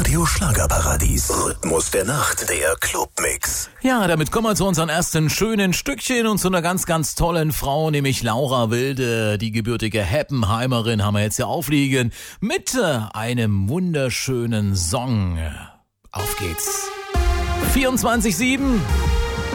Radio Schlagerparadies. Rhythmus der Nacht, der Clubmix. Ja, damit kommen wir zu unserem ersten schönen Stückchen und zu einer ganz, ganz tollen Frau, nämlich Laura Wilde, die gebürtige Heppenheimerin, haben wir jetzt hier aufliegen, mit einem wunderschönen Song. Auf geht's. 24/7